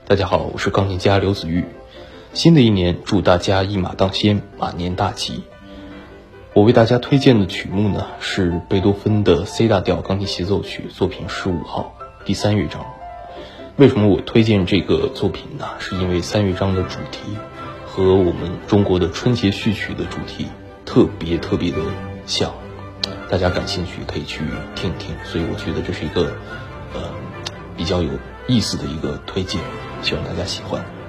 大家好，我是钢琴家刘子玉。新的一年，祝大家一马当先，马年大吉。我为大家推荐的曲目呢，是贝多芬的 C 大调钢琴协奏曲作品15号第3乐章。为什么我推荐这个作品呢？是因为3乐章的主题和我们中国的春节序曲的主题特别的像，大家感兴趣可以去听一听。所以我觉得这是一个比较有意思的一个推荐，希望大家喜欢。